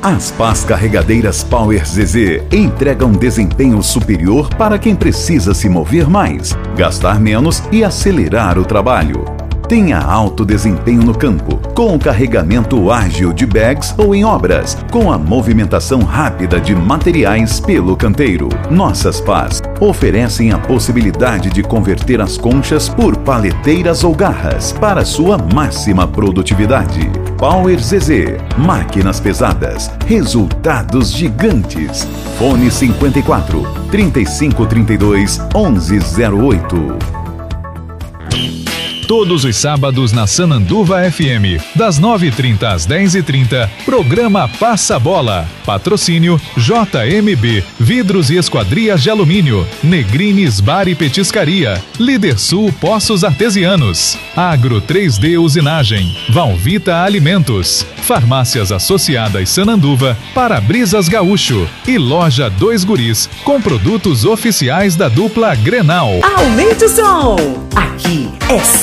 As pás carregadeiras Power ZZ entregam desempenho superior para quem precisa se mover mais, gastar menos e acelerar o trabalho. Tenha alto desempenho no campo, com o carregamento ágil de bags ou em obras, com a movimentação rápida de materiais pelo canteiro. Nossas pás oferecem a possibilidade de converter as conchas por paleteiras ou garras para sua máxima produtividade. Power ZZ, máquinas pesadas, resultados gigantes. Fone 54 3532 1108. Todos os sábados na Sananduva FM, das 9h30 às 10h30, programa Passa Bola. Patrocínio JMB, Vidros e Esquadrias de Alumínio, Negrines Bar e Petiscaria, Líder Sul Poços Artesianos, Agro 3D Usinagem, Valvita Alimentos, Farmácias Associadas Sananduva, Para-Brisas Gaúcho e Loja 2 Guris, com produtos oficiais da dupla Grenal. Aumente o som! Aqui é